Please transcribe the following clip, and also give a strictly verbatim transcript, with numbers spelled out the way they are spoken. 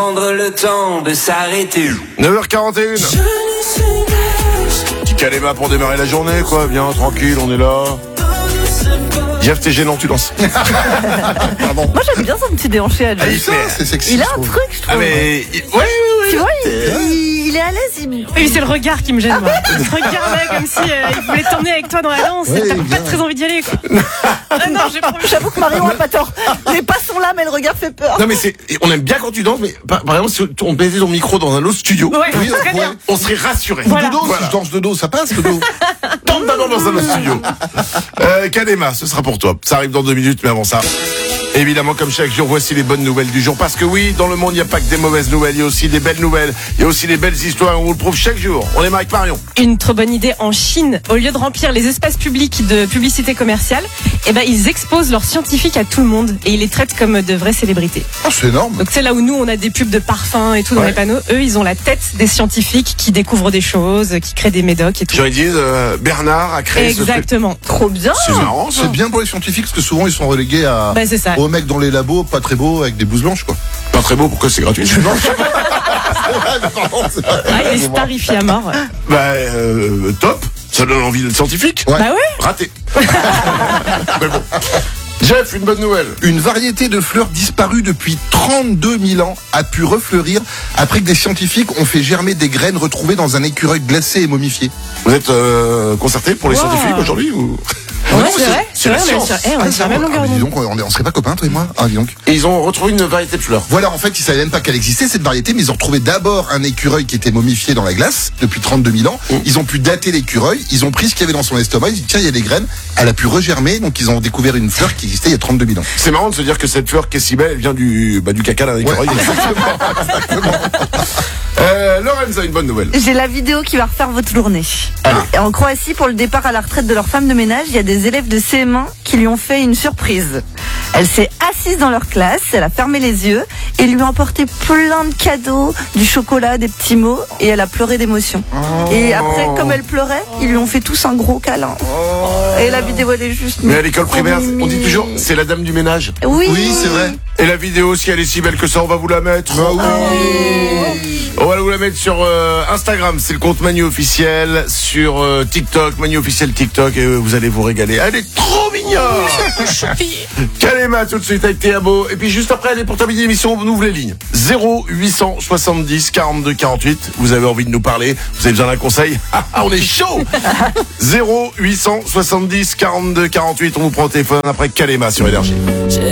prendre le temps de s'arrêter. neuf heures quarante et une. Petit Kalema pour démarrer la journée, quoi. Bien, tranquille, on est là. Jeff, t'es gênant, tu danses. Pardon. Moi j'aime bien son petit déhanché à Jeff. Ah, il fait- C'est sexy. Il a je un trouve. truc, je trouve. Ah, mais. Oui, oui, oui. Tu vois, il, il- il est à l'aise. Il... Oui, c'est le regard qui me gêne, moi. Il te regardait comme si euh, il voulait t'emmener avec toi dans la danse. Ouais, et t'as bien. pas très envie d'y aller, quoi. Ah non, j'ai pas J'avoue que Marion a pas tort. Les pas sont là, mais le regard fait peur. Non, mais c'est. On aime bien quand tu danses, mais par, par exemple, si on mettait ton micro dans un autre studio, Ouais, Oui, très ouais. bien. on serait rassuré. Voilà. De dos, Voilà. si je danse de dos, ça passe le dos. Tente d'abord dans un autre studio. Euh, Kalema, ce sera pour toi. Ça arrive dans deux minutes, mais avant ça. Évidemment, comme chaque jour, voici les bonnes nouvelles du jour. Parce que oui, dans le monde, il n'y a pas que des mauvaises nouvelles, il y a aussi des belles nouvelles. Il y a aussi des belles histoires, on vous le prouve chaque jour. On est avec Marion. Une trop bonne idée en Chine. Au lieu de remplir les espaces publics de publicité commerciale, eh ben, ils exposent leurs scientifiques à tout le monde et ils les traitent comme de vraies célébrités. Oh, c'est énorme. Donc c'est là où nous, on a des pubs de parfums et tout dans Ouais. les panneaux. Eux, ils ont la tête des scientifiques qui découvrent des choses, qui créent des médocs et tout. Genre, ils disent, euh, Bernard a créé ce truc. Exactement. Trop bien. C'est marrant, ça. C'est bien pour les scientifiques parce que souvent ils sont relégués à Bah, c'est ça. aux mecs dans les labos pas très beaux avec des blouses blanches quoi. Pas très beau, pourquoi c'est gratuit? Non, c'est pas- pardon, c'est pas- Ah, il est starifié à mort. Bah, euh, top. Ça donne envie d'être scientifique. Ouais. Bah ouais. Raté. Mais bon. Jeff, une bonne nouvelle. Une variété de fleurs disparue depuis trente-deux mille ans a pu refleurir après que des scientifiques ont fait germer des graines retrouvées dans un écureuil glacé et momifié. Vous êtes euh, concerté pour les Wow. scientifiques aujourd'hui ou... Ouais, non, c'est c'est- vrai. c'est C'est la vrai, on est science. sur, eh, on est Ah, sur la même ah, longueur mais dis d'onde. donc, on, est- on serait pas copains toi et moi. Ah dis donc. Et ils ont retrouvé une variété de fleurs. Voilà, en fait, ils savaient même pas qu'elle existait cette variété, mais ils ont retrouvé d'abord un écureuil qui était momifié dans la glace depuis trente-deux mille ans. Mm. Ils ont pu dater l'écureuil, ils ont pris ce qu'il y avait dans son estomac, ils ont dit tiens, il y a des graines, elle a pu regermer, donc ils ont découvert une fleur qui existait il y a trente-deux mille ans. C'est marrant de se dire que cette fleur qui est si belle, elle vient du, bah, du caca d'un écureuil. Euh, Lorenz a une bonne nouvelle. J'ai la vidéo qui va refaire votre journée. Et en Croatie, pour le départ à la retraite de leur femme de ménage, il y a des élèves de C M un qui lui ont fait une surprise. Elle s'est assise dans leur classe, elle a fermé les yeux et lui a emporté plein de cadeaux, du chocolat, des petits mots, et elle a pleuré d'émotion. Et après, comme elle pleurait, ils lui ont fait tous un gros câlin. Et la vidéo, elle est juste... Mais à l'école trop primaire, on dit mimi. toujours, c'est la dame du ménage. Oui, Oui, c'est vrai. Et la vidéo, si elle est si belle que ça, on va vous la mettre. Ah oui. On va vous la mettre sur euh, Instagram, c'est le compte Manu officiel, sur euh, TikTok, Manu officiel TikTok, et euh, vous allez vous régaler. Elle est trop mignonne. Kalema tout de suite avec Théabo. Et puis juste après, allez, pour terminer l'émission, on ouvre les lignes. zéro huit cent soixante-dix quarante-deux quarante-huit. Vous avez envie de nous parler, vous avez besoin d'un conseil. Ah, on est chaud. zéro huit cent soixante-dix quarante-deux quarante-huit. On vous prend au téléphone après Kalema sur Énergie.